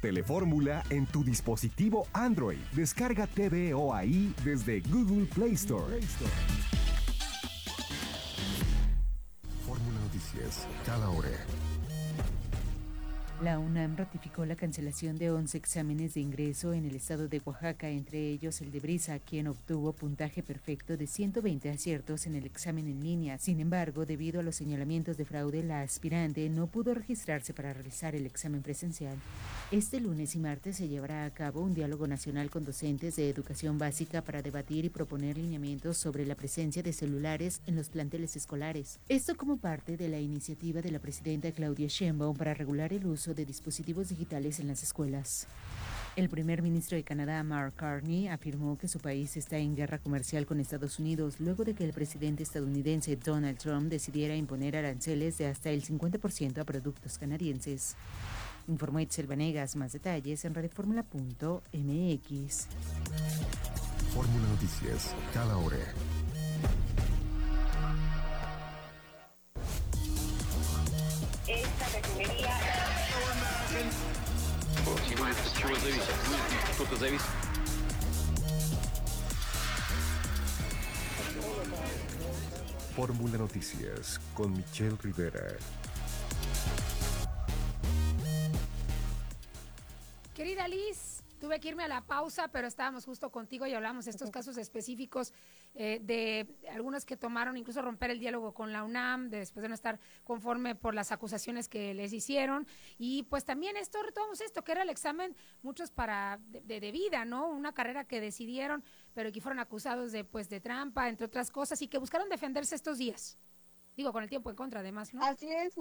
Telefórmula en tu dispositivo Android. Descarga TVO ahí desde Google Play Store. Fórmula Noticias, cada hora. La UNAM ratificó la cancelación de 11 exámenes de ingreso en el estado de Oaxaca, entre ellos el de Brisa, quien obtuvo puntaje perfecto de 120 aciertos en el examen en línea. Sin embargo, debido a los señalamientos de fraude, la aspirante no pudo registrarse para realizar el examen presencial. Este lunes y martes se llevará a cabo un diálogo nacional con docentes de educación básica para debatir y proponer lineamientos sobre la presencia de celulares en los planteles escolares. Esto como parte de la iniciativa de la presidenta Claudia Sheinbaum para regular el uso de dispositivos digitales en las escuelas. El primer ministro de Canadá, Mark Carney, afirmó que su país está en guerra comercial con Estados Unidos luego de que el presidente estadounidense Donald Trump decidiera imponer aranceles de hasta el 50% a productos canadienses. Informó Itzel Vanegas. Más detalles en radioformula.mx. Fórmula Noticias, cada hora. Esta refinería... Fórmula Noticias con Michelle Rivera. Querida Liz, tuve que irme a la pausa, pero estábamos justo contigo y hablamos de estos casos específicos de algunos que tomaron incluso romper el diálogo con la UNAM después de no estar conforme por las acusaciones que les hicieron. Y pues también retomamos esto, que era el examen, muchos de vida, ¿no? Una carrera que decidieron, pero que fueron acusados de trampa, entre otras cosas, y que buscaron defenderse estos días. Digo, con el tiempo en contra, además, ¿no? Así es,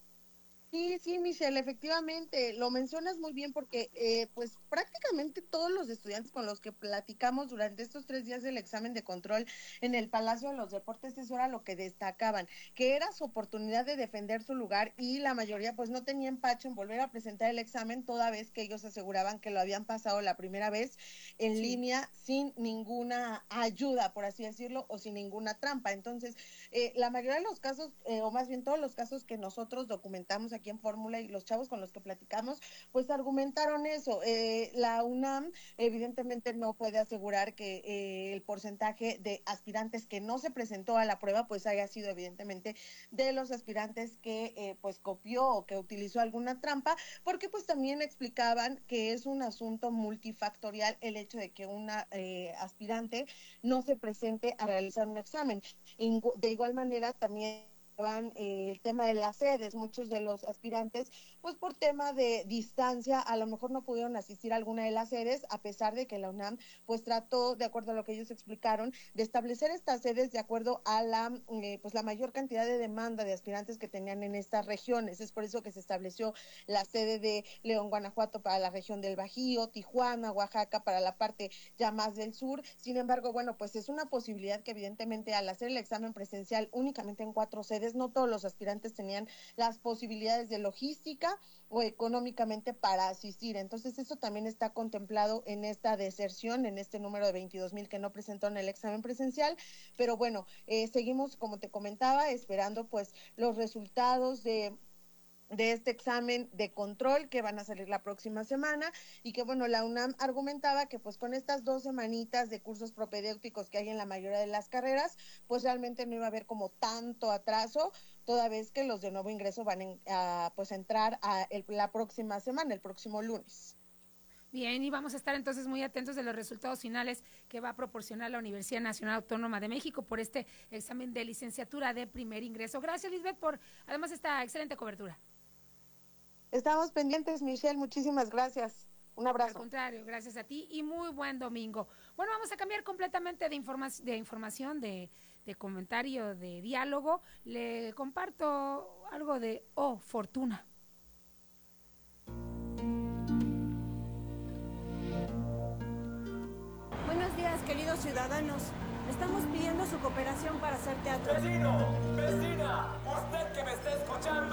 Sí, Michelle, efectivamente, lo mencionas muy bien porque pues prácticamente todos los estudiantes con los que platicamos durante estos 3 días del examen de control en el Palacio de los Deportes, eso era lo que destacaban, que era su oportunidad de defender su lugar, y la mayoría pues no tenía empacho en volver a presentar el examen, toda vez que ellos aseguraban que lo habían pasado la primera vez en línea sin ninguna ayuda, por así decirlo, o sin ninguna trampa. Entonces, la mayoría de los casos, o más bien todos los casos que nosotros documentamos aquí en Fórmula y los chavos con los que platicamos, pues argumentaron eso. La UNAM evidentemente no puede asegurar que el porcentaje de aspirantes que no se presentó a la prueba pues haya sido evidentemente de los aspirantes que pues copió o que utilizó alguna trampa, porque pues también explicaban que es un asunto multifactorial el hecho de que una aspirante no se presente a realizar un examen. De igual manera también el tema de las sedes, muchos de los aspirantes, pues por tema de distancia, a lo mejor no pudieron asistir a alguna de las sedes, a pesar de que la UNAM pues trató, de acuerdo a lo que ellos explicaron, de establecer estas sedes de acuerdo a la pues la mayor cantidad de demanda de aspirantes que tenían en estas regiones. Es por eso que se estableció la sede de León, Guanajuato para la región del Bajío, Tijuana, Oaxaca para la parte ya más del sur. Sin embargo, bueno, pues es una posibilidad que evidentemente al hacer el examen presencial únicamente en 4 sedes, no todos los aspirantes tenían las posibilidades de logística o económicamente para asistir. Entonces eso también está contemplado en esta deserción, en este número de 22,000 que no presentaron el examen presencial. Pero bueno, seguimos, como te comentaba, esperando pues los resultados de este examen de control que van a salir la próxima semana, y que bueno, la UNAM argumentaba que pues con estas 2 semanitas de cursos propedéuticos que hay en la mayoría de las carreras, pues realmente no iba a haber como tanto atraso, toda vez que los de nuevo ingreso van a entrar la próxima semana, el próximo lunes. Bien, y vamos a estar entonces muy atentos de los resultados finales que va a proporcionar la Universidad Nacional Autónoma de México por este examen de licenciatura de primer ingreso. Gracias, Lisbeth, por además esta excelente cobertura. Estamos pendientes, Michelle, muchísimas gracias. Un abrazo. Al contrario, gracias a ti y muy buen domingo. Bueno, vamos a cambiar completamente de información, de comentario, de diálogo. Le comparto algo de Fortuna. Buenos días, queridos ciudadanos. Estamos pidiendo su cooperación para hacer teatro. ¡Vecino! ¡Vecina! ¡Usted que me está escuchando!